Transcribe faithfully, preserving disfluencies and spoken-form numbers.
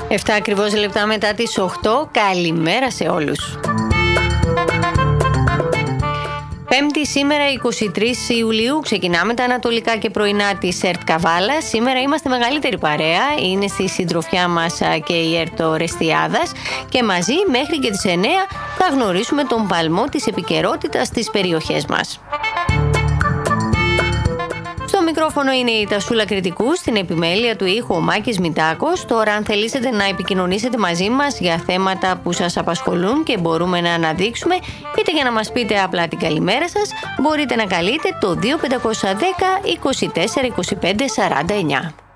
επτά ακριβώς λεπτά μετά τις οκτώ. Καλημέρα σε όλους. Πέμπτη σήμερα εικοστή τρίτη Ιουλίου ξεκινάμε τα ανατολικά και πρωινά της ΕΡΤ Καβάλα. Σήμερα είμαστε μεγαλύτερη παρέα, είναι στη συντροφιά μας και η ΕΡΤ Ορεστιάδας και μαζί μέχρι και τις εννέα θα γνωρίσουμε τον παλμό της επικαιρότητας στις περιοχές μας. Στο μικρόφωνο είναι η Τασούλα Κρητικού, στην επιμέλεια του ήχου ο Μάκης Μητάκος. Τώρα αν θελήσετε να επικοινωνήσετε μαζί μας για θέματα που σας απασχολούν και μπορούμε να αναδείξουμε, είτε για να μας πείτε απλά την καλημέρα σας, μπορείτε να καλείτε το δύο πέντε ένα μηδέν είκοσι τέσσερα είκοσι πέντε σαράντα εννιά.